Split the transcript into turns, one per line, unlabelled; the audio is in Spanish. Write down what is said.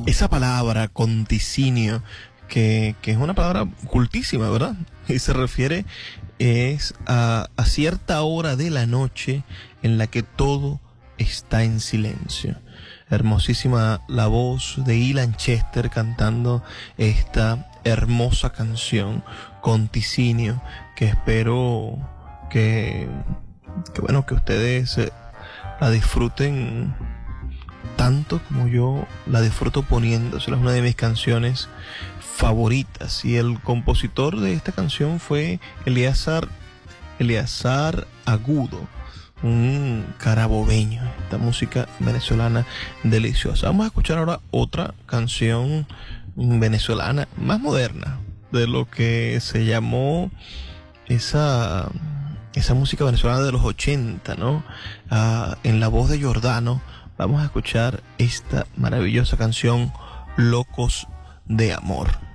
esa palabra conticinio, que es una palabra cultísima, ¿verdad? Y se refiere a cierta hora de la noche en la que todo está en silencio. Hermosísima la voz de Ilan Chester cantando esta hermosa canción, Conticinio, que espero que ustedes la disfruten tanto como yo la disfruto poniéndosela. Es una de mis canciones favoritas y el compositor de esta canción fue Eleazar Agudo, un carabobeño. Esta música venezolana deliciosa. Vamos a escuchar ahora otra canción venezolana más moderna, de lo que se llamó esa música venezolana de los 80, ¿no? En la voz de Giordano vamos a escuchar esta maravillosa canción, Locos de Amor.